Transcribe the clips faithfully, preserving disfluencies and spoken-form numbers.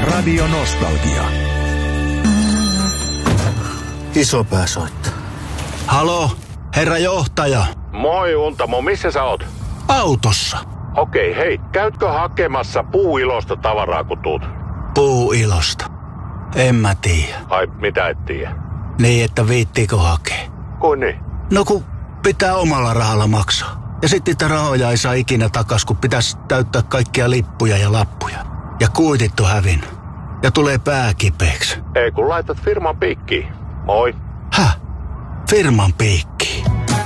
Radio Nostalgia. Isopää soittaa. Halo, herra johtaja. Moi Untamo, missä sä oot? Autossa. Okei, hei, käytkö hakemassa puuilosta tavaraa kun tuut? Puuilosta? En mä tiedä. Ai, mitä et tiedä? Niin, että viittiikö hakea? Kuin niin? No kun pitää omalla rahalla maksaa. Ja sitten niitä rahoja ei saa ikinä takas, kun pitäisi täyttää kaikkia lippuja ja lappuja. Ja kuitit on hävinnyt. Ja tulee pää kipeäksi. Ei kun laitat firman piikkiin. Moi. Häh? Firman piikkiin?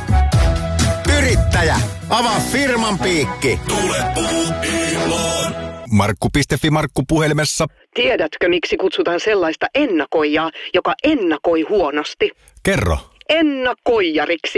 Yrittäjä, avaa firman piikki. Tule puuiloon. Markku piste fi Markku puhelimessa. Tiedätkö, miksi kutsutaan sellaista ennakoijaa, joka ennakoi huonosti? Kerro. Ennakoijariksi.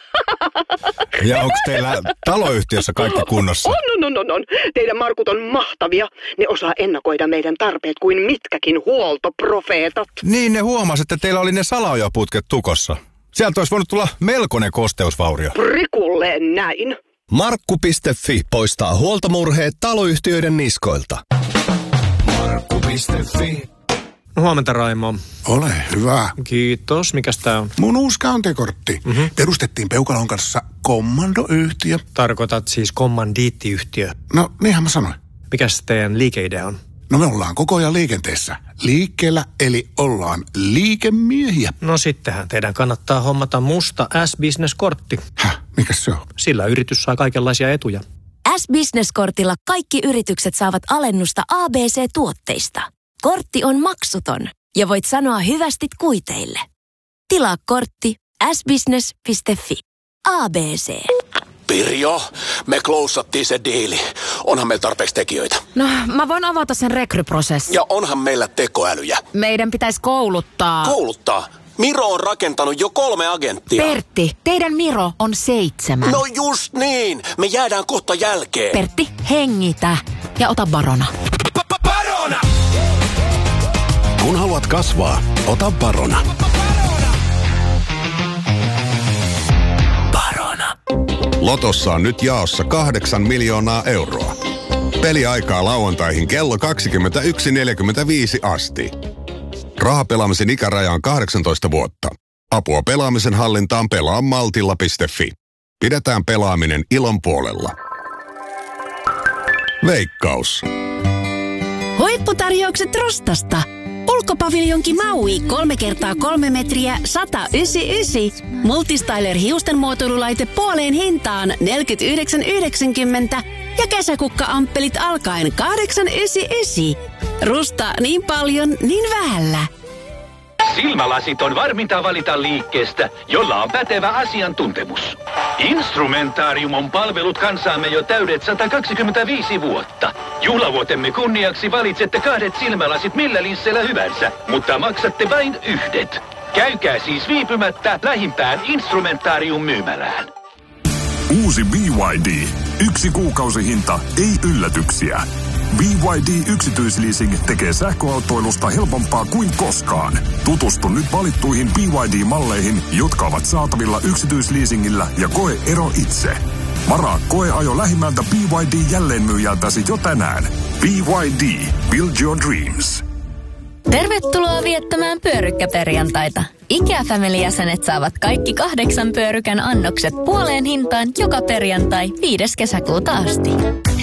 Ja onko teillä taloyhtiössä kaikki kunnossa? On, on, on, on, on. Teidän Markut on mahtavia. Ne osaa ennakoida meidän tarpeet kuin mitkäkin huoltoprofeetat. Niin, ne huomasi, että teillä oli ne salaojaputket tukossa. Sieltä olisi voinut tulla melkoinen kosteusvaurio. Prikulleen näin. Markku piste fi poistaa huoltomurheet taloyhtiöiden niskoilta. Markku piste fi. Huomenta, Raimo. Ole hyvä. Kiitos. Mikäs tää on? Mun uusi käyntikortti. Mm-hmm. Perustettiin Peukalon kanssa kommandoyhtiö. Tarkoitat siis kommandiittiyhtiö. No, niinhän mä sanoin. Mikäs teidän liikeidea on? No me ollaan koko ajan liikenteessä. Liikkeellä, eli ollaan liikemiehiä. No sittenhän teidän kannattaa hommata musta S-Business-kortti. Häh? Mikäs se on? Sillä yritys saa kaikenlaisia etuja. S-Business-kortilla kaikki yritykset saavat alennusta A B C-tuotteista. Kortti on maksuton ja voit sanoa hyvästit kuiteille. Tilaa kortti s business piste fi. A B C. Pirjo, me klousattiin se diili. Onhan meillä tarpeeksi tekijöitä. No, mä voin avata sen rekryprosessin. Ja onhan meillä tekoälyjä. Meidän pitäisi kouluttaa. Kouluttaa? Miro on rakentanut jo kolme agenttia. Pertti, teidän Miro on seitsemän. No just niin. Me jäädään kohta jälkeen. Pertti, hengitä ja ota Barona. Barona! Kun haluat kasvaa, ota Barona. Barona. Lotossa on nyt jaossa kahdeksan miljoonaa euroa. Peliaikaa lauantaihin kello kaksikymmentäyksi neljäkymmentäviisi asti. Rahapelaamisen ikäraja on kahdeksantoista vuotta. Apua pelaamisen hallintaan pelaa maltilla piste fi. Pidetään pelaaminen ilon puolella. Veikkaus. Huipputarjoukset Rostasta. Ulkopaviljonki Maui kolme kertaa kolme metriä sata yhdeksänkymmentäyhdeksän. Multistyler hiusten muotoilulaite puoleen hintaan neljäkymmentäyhdeksän yhdeksänkymmentä. Ja kesäkukka-amppelit alkaen kahdeksan yhdeksänkymmentäyhdeksän. Rusta niin paljon, niin vähällä. Silmälasit on varminta valita liikkeestä, jolla on pätevä asiantuntemus. Instrumentaarium on palvellut kansaamme jo täydet sata kaksikymmentäviisi vuotta. Juhlavuotemme kunniaksi valitsette kahdet silmälasit millä linsseillä hyvänsä, mutta maksatte vain yhdet. Käykää siis viipymättä lähimpään Instrumentaarium myymälään. Uusi B Y D. Yksi kuukausihinta, ei yllätyksiä. B Y D Yksityisleasing tekee sähköautoilusta helpompaa kuin koskaan. Tutustu nyt valittuihin B Y D-malleihin, jotka ovat saatavilla yksityisleasingillä ja koe ero itse. Varaa koeajo lähimmältä B Y D-jälleenmyyjältäsi jo tänään. B Y D. Build your dreams. Tervetuloa viettämään pyörykkäperjantaita. IKEA-family-jäsenet saavat kaikki kahdeksan pyörykän annokset puoleen hintaan joka perjantai viides kesäkuuta asti.